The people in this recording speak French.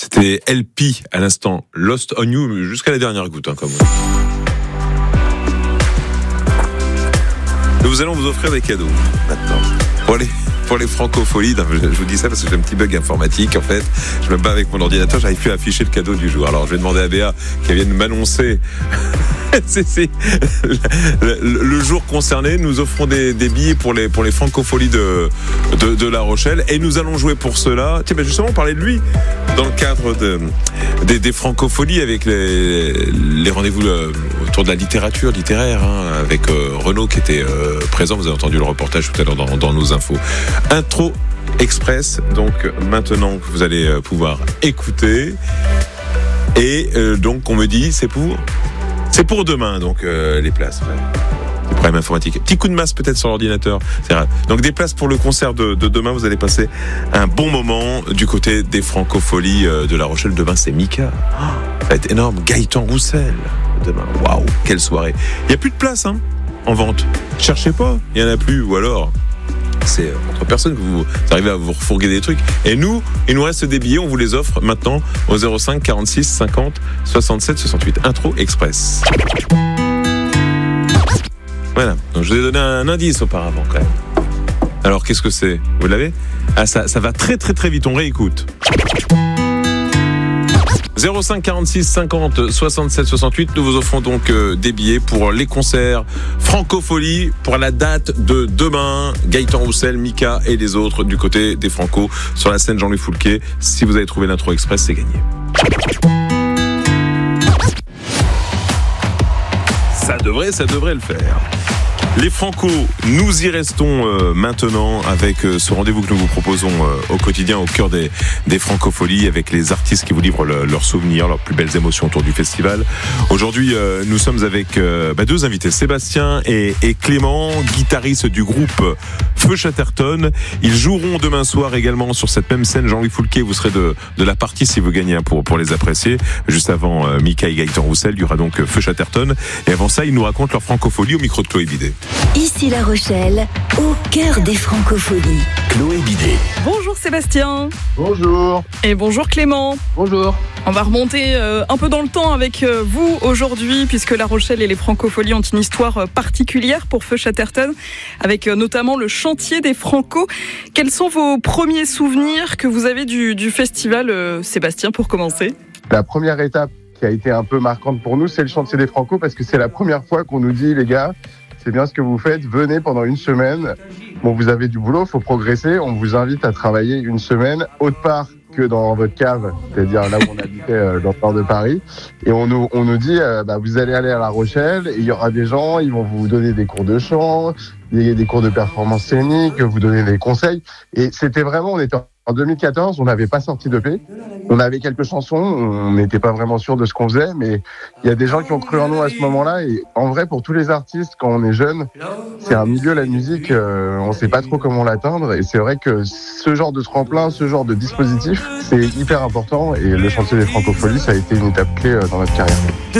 C'était LP à l'instant, Lost on You, jusqu'à la dernière goutte, comme on dit. Nous allons vous offrir des cadeaux maintenant. Pour les francopholies, je vous dis ça parce que j'ai un petit bug informatique en fait. Je me bats avec mon ordinateur, j'arrive plus à afficher le cadeau du jour. Alors je vais demander à Béa qu'elle vienne m'annoncer c'est le jour concerné. Nous offrons des billets pour les francopholies de La Rochelle et nous allons jouer pour cela. Tiens, justement, on parlait de lui dans le cadre des francopholies avec les rendez-vous autour de la littéraire avec Renaud qui était présent. Vous avez entendu le reportage tout à l'heure dans nos infos. Intro Express, donc maintenant que vous allez pouvoir écouter. Et donc on me dit c'est pour demain, donc les places. Problème informatique. Petit coup de masse peut-être sur l'ordinateur. Donc des places pour le concert de demain. Vous allez passer un bon moment du côté des francopholies de La Rochelle. Demain c'est Mika. Ça va être énorme. Gaëtan Roussel. Demain. Waouh, quelle soirée. Il n'y a plus de place en vente. Cherchez pas, il n'y en a plus. Ou alors c'est entre personnes que vous arrivez à vous refourguer des trucs. Et nous, il nous reste des billets, on vous les offre maintenant au 05 46 50 67 68. Intro Express. Voilà, donc je vous ai donné un indice auparavant quand même. Alors qu'est-ce que c'est ? Vous l'avez ? Ça va très très très vite, on réécoute. 05 46 50 67 68, nous vous offrons donc des billets pour les concerts Francophonie pour la date de demain. Gaëtan Roussel, Mika et les autres du côté des Franco sur la scène Jean-Louis Foulquier. Si vous avez trouvé l'intro express, c'est gagné. Ça devrait le faire. Les Franco, nous y restons maintenant avec ce rendez-vous que nous vous proposons au quotidien au cœur des francopholies avec les artistes qui vous livrent leurs souvenirs, leurs plus belles émotions autour du festival. Aujourd'hui, nous sommes avec deux invités, Sébastien et Clément, guitaristes du groupe Feu Chatterton. Ils joueront demain soir également sur cette même scène Jean-Louis Foulquier. Vous serez de la partie si vous gagnez pour les apprécier. Juste avant Mika et Gaëtan Roussel, il y aura donc Feu Chatterton. Et avant ça, ils nous racontent leur francophonie au micro de Chloé Bidet. Ici La Rochelle, au cœur des francopholies. Chloé Bidet. Bonjour Sébastien. Bonjour. Et bonjour Clément. Bonjour. On va remonter un peu dans le temps avec vous aujourd'hui, puisque La Rochelle et les francopholies ont une histoire particulière pour Feu Chatterton, avec notamment le chantier des Franco. Quels sont vos premiers souvenirs que vous avez du festival, Sébastien, pour commencer ? La première étape qui a été un peu marquante pour nous, c'est le chantier des Franco, parce que c'est la première fois qu'on nous dit, les gars, c'est bien ce que vous faites, venez pendant une semaine. Bon, vous avez du boulot, il faut progresser. On vous invite à travailler une semaine, autre part que dans votre cave, c'est-à-dire là où on habitait dans le nord de Paris. Et on nous dit, vous allez aller à La Rochelle, et il y aura des gens, ils vont vous donner des cours de chant, des cours de performance scénique, vous donner des conseils. Et c'était vraiment, on était en 2014, on n'avait pas sorti d'EP. On avait quelques chansons, on n'était pas vraiment sûr de ce qu'on faisait, mais il y a des gens qui ont cru en nous à ce moment-là. Et en vrai, pour tous les artistes, quand on est jeune, c'est un milieu, la musique, on ne sait pas trop comment l'atteindre. Et c'est vrai que ce genre de tremplin, ce genre de dispositif, c'est hyper important. Et le chantier des francopholies, ça a été une étape clé dans notre carrière.